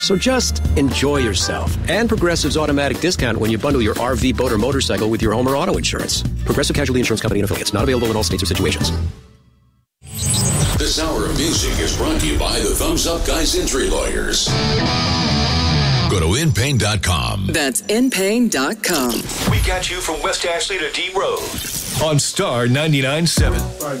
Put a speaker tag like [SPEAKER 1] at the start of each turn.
[SPEAKER 1] So just enjoy yourself and Progressive's automatic discount when you bundle your RV, boat, or motorcycle with your home or auto insurance. Progressive Casualty Insurance Company and affiliates. Not available in all states or situations.
[SPEAKER 2] This hour of music is brought to you by the Thumbs Up Guys Injury Lawyers. Go to InPain.com.
[SPEAKER 3] That's InPain.com.
[SPEAKER 4] We got you from West Ashley to D Road.
[SPEAKER 5] On Star 99.7.